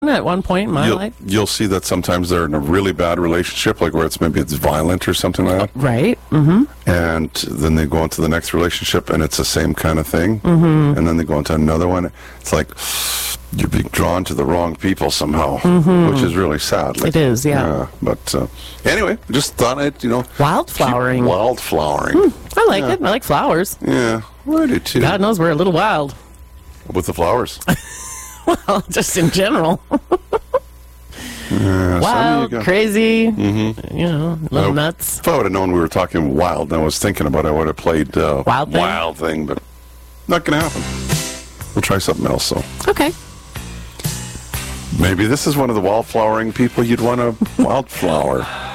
at one point in my life. You'll see that sometimes they're in a really bad relationship, like where it's violent or something like that. Right. Mm-hmm. And then they go into the next relationship, and it's the same kind of thing. Mm-hmm. And then they go into another one. It's like you're being drawn to the wrong people somehow, which is really sad. It is, yeah. But anyway, just thought I'd, Wildflowering. Wildflowering. I like it. I like flowers. Yeah, I do too. God knows we're a little wild. With the flowers. Well, just in general. Wild, crazy, little nuts. If I would have known we were talking wild, and I was thinking about it, I would have played Wild Thing, but not going to happen. We'll try something else, so. Okay. Maybe this is one of the wildflowering people you'd want to wildflower.